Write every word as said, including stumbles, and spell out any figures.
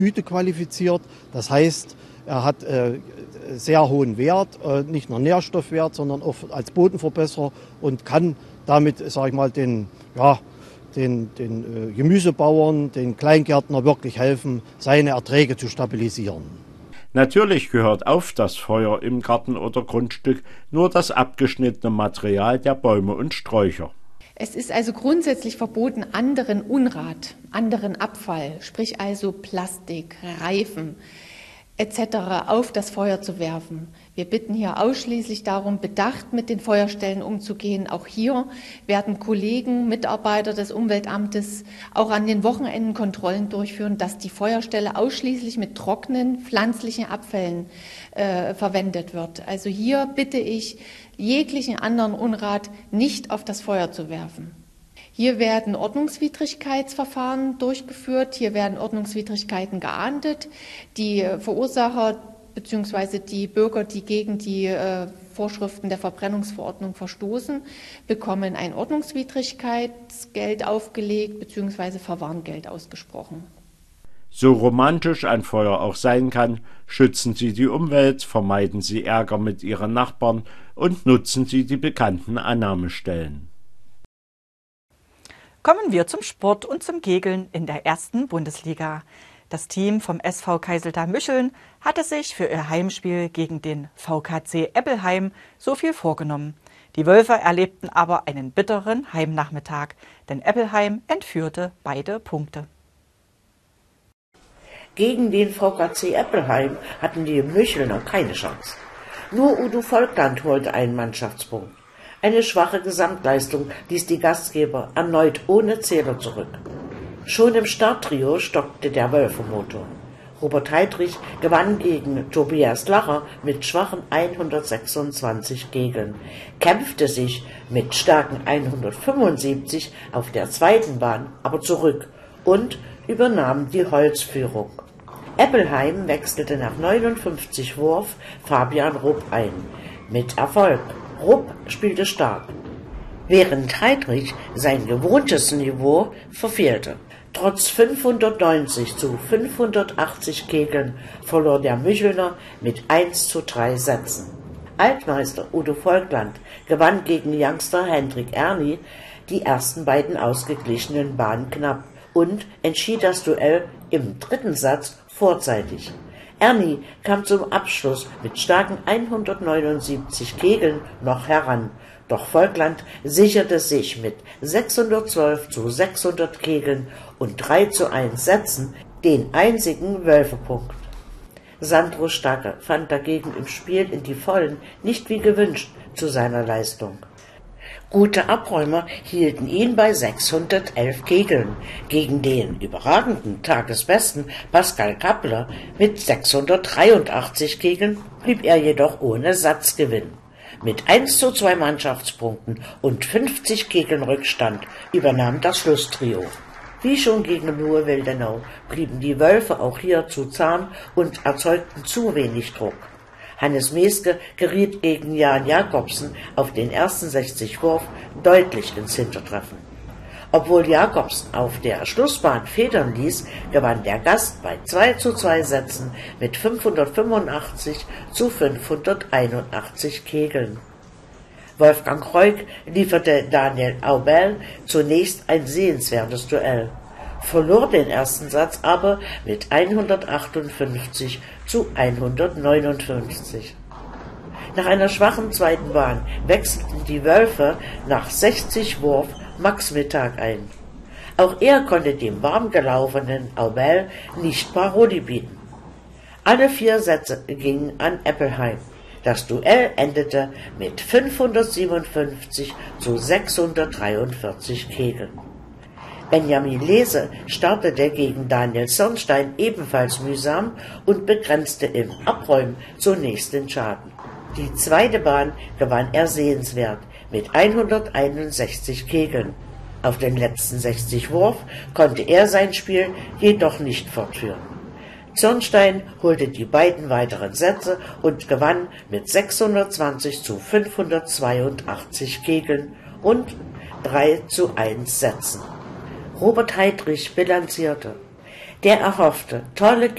Güte qualifiziert. Das heißt, er hat äh, sehr hohen Wert, äh, nicht nur Nährstoffwert, sondern auch als Bodenverbesserer und kann damit, sage ich mal, den, ja, den, den äh, Gemüsebauern, den Kleingärtner wirklich helfen, seine Erträge zu stabilisieren. Natürlich gehört auf das Feuer im Garten oder Grundstück nur das abgeschnittene Material der Bäume und Sträucher. Es ist also grundsätzlich verboten, anderen Unrat, anderen Abfall, sprich also Plastik, Reifen et cetera auf das Feuer zu werfen. Wir bitten hier ausschließlich darum, bedacht mit den Feuerstellen umzugehen. Auch hier werden Kollegen, Mitarbeiter des Umweltamtes auch an den Wochenenden Kontrollen durchführen, dass die Feuerstelle ausschließlich mit trockenen pflanzlichen Abfällen äh, verwendet wird. Also hier bitte ich, jeglichen anderen Unrat nicht auf das Feuer zu werfen. Hier werden Ordnungswidrigkeitsverfahren durchgeführt, hier werden Ordnungswidrigkeiten geahndet. Die Verursacher bzw. die Bürger, die gegen die äh, Vorschriften der Verbrennungsverordnung verstoßen, bekommen ein Ordnungswidrigkeitsgeld aufgelegt bzw. Verwarngeld ausgesprochen. So romantisch ein Feuer auch sein kann, schützen Sie die Umwelt, vermeiden Sie Ärger mit Ihren Nachbarn und nutzen Sie die bekannten Annahmestellen. Kommen wir zum Sport und zum Kegeln in der ersten Bundesliga. Das Team vom S V Kaiseltal-Mücheln hatte sich für ihr Heimspiel gegen den V K C Eppelheim so viel vorgenommen. Die Wölfe erlebten aber einen bitteren Heimnachmittag, denn Eppelheim entführte beide Punkte. Gegen den V K C Eppelheim hatten die Müchelner keine Chance. Nur Udo Volkland holte einen Mannschaftspunkt. Eine schwache Gesamtleistung ließ die Gastgeber erneut ohne Zähler zurück. Schon im Starttrio stockte der Wölfe-Motor. Robert Heidrich gewann gegen Tobias Lacher mit schwachen hundertsechsundzwanzig Kegeln, kämpfte sich mit starken hundertfünfundsiebzig auf der zweiten Bahn aber zurück und übernahm die Holzführung. Eppelheim wechselte nach neunundfünfzig Wurf Fabian Rupp ein. Mit Erfolg. Rupp spielte stark, während Heidrich sein gewohntes Niveau verfehlte. Trotz fünfhundertneunzig zu fünfhundertachtzig Kegeln verlor der Müchelner mit eins zu drei Sätzen. Altmeister Udo Volkland gewann gegen Youngster Hendrik Erni die ersten beiden ausgeglichenen Bahnen knapp und entschied das Duell im dritten Satz vorzeitig. Erni kam zum Abschluss mit starken hundertneunundsiebzig Kegeln noch heran, doch Volkland sicherte sich mit sechshundertzwölf zu sechshundert Kegeln und drei zu eins Sätzen den einzigen Wölfepunkt. Sandro Stacke fand dagegen im Spiel in die Vollen nicht wie gewünscht zu seiner Leistung. Gute Abräumer hielten ihn bei sechshundertelf Kegeln. Gegen den überragenden Tagesbesten Pascal Kappler mit sechshundertdreiundachtzig Kegeln blieb er jedoch ohne Satzgewinn. Mit eins zu zwei Mannschaftspunkten und fünfzig Kegeln Rückstand übernahm das Schlusstrio. Wie schon gegen Lohe Wildenau blieben die Wölfe auch hier zu zahm und erzeugten zu wenig Druck. Hannes Meske geriet gegen Jan Jakobsen auf den ersten sechzig Wurf deutlich ins Hintertreffen. Obwohl Jakobsen auf der Schlussbahn federn ließ, gewann der Gast bei zwei zu zwei Sätzen mit fünfhundertfünfundachtzig zu fünfhunderteinundachtzig Kegeln. Wolfgang Reuk lieferte Daniel Aubel zunächst ein sehenswertes Duell, verlor den ersten Satz aber mit hundertachtundfünfzig zu hundertneunundfünfzig. Nach einer schwachen zweiten Bahn wechselten die Wölfe nach sechzig Wurf Max Mittag ein. Auch er konnte dem warm gelaufenen Aubel nicht Paroli bieten. Alle vier Sätze gingen an Eppelheim. Das Duell endete mit fünfhundertsiebenundfünfzig zu sechshundertdreiundvierzig Kegeln. Benjamin Lese startete gegen Daniel Sonnstein ebenfalls mühsam und begrenzte im Abräumen zunächst den Schaden. Die zweite Bahn gewann er sehenswert mit hunderteinundsechzig Kegeln. Auf den letzten sechzig Wurf konnte er sein Spiel jedoch nicht fortführen. Zornstein holte die beiden weiteren Sätze und gewann mit sechshundertzwanzig zu fünfhundertzweiundachtzig Kegeln und drei zu eins Sätzen. Robert Heidrich bilanzierte: Der erhoffte tolle